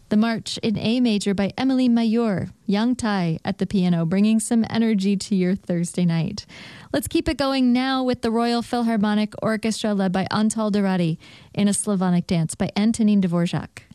The March in A major by Emily Mayor, Yang Tai at the piano, bringing some energy to your Thursday night. Let's keep it going now with the Royal Philharmonic Orchestra led by Antal Dorady in a Slavonic dance by Antonín Dvořák.